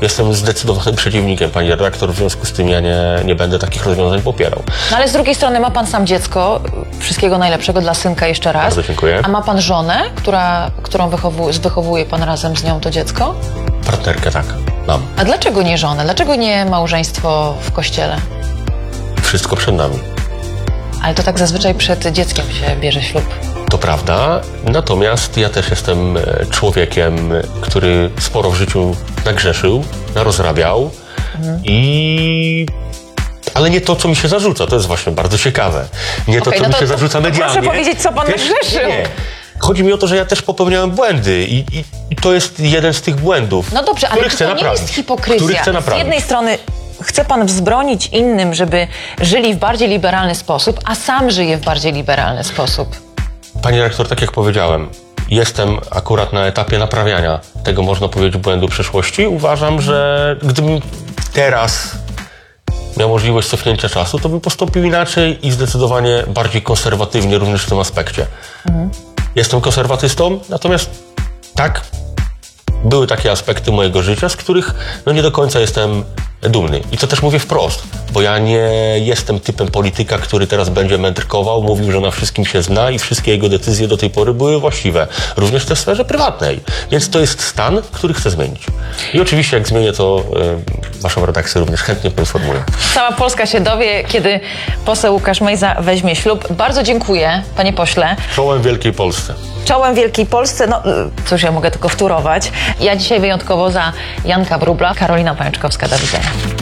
Jestem zdecydowanym przeciwnikiem, pani redaktor, w związku z tym ja nie będę takich rozwiązań popierał. No ale z drugiej strony ma pan sam dziecko, wszystkiego najlepszego dla synka jeszcze raz. Bardzo dziękuję. A ma pan żonę, którą wychowuje pan razem z nią to dziecko? Partnerkę tak, mam. A dlaczego nie żonę? Dlaczego nie małżeństwo w kościele? Wszystko przed nami. Ale to tak zazwyczaj przed dzieckiem się bierze ślub. To prawda, natomiast ja też jestem człowiekiem, który sporo w życiu nagrzeszył, narozrabiał ale nie to, co mi się zarzuca, to jest właśnie bardzo ciekawe. Nie to, co mi się zarzuca medialnie. Proszę powiedzieć, co pan nagrzeszył. Nie. Chodzi mi o to, że ja też popełniałem błędy i to jest jeden z tych błędów, No dobrze, ale to nie jest hipokryzja. Z jednej strony chce pan wzbronić innym, żeby żyli w bardziej liberalny sposób, a sam żyje w bardziej liberalny sposób. Pani rektor, tak jak powiedziałem, jestem akurat na etapie naprawiania tego, można powiedzieć, błędu przeszłości. Uważam, że gdybym teraz miał możliwość cofnięcia czasu, to bym postąpił inaczej i zdecydowanie bardziej konserwatywnie również w tym aspekcie. Jestem konserwatystą, natomiast tak, były takie aspekty mojego życia, z których nie do końca jestem dumny. I to też mówię wprost, bo ja nie jestem typem polityka, który teraz będzie mędrkował, mówił, że na wszystkim się zna i wszystkie jego decyzje do tej pory były właściwe. Również w tej sferze prywatnej. Więc to jest stan, który chcę zmienić. I oczywiście jak zmienię, to waszą redakcję również chętnie poinformuję. Cała Polska się dowie, kiedy poseł Łukasz Mejza weźmie ślub. Bardzo dziękuję, panie pośle. Czołem Wielkiej Polsce. Czołem Wielkiej Polsce, no cóż, ja mogę tylko wtórować. Ja dzisiaj wyjątkowo za Janka Wróbla, Karolina Pajączkowska, do widzenia.